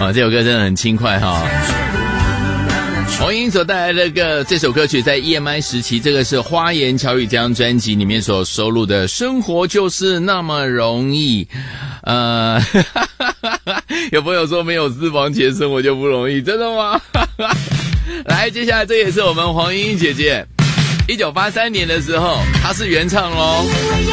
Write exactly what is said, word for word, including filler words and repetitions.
啊，这首歌真的很轻快哈。黄英所带来的个这首歌曲在 E M I 时期，这个是花言巧语这张专辑里面所收录的生活就是那么容易。呃有朋友说没有私房钱生活就不容易，真的吗？来，接下来这也是我们黄莺莺姐姐一九八三年的时候，她是原唱咯。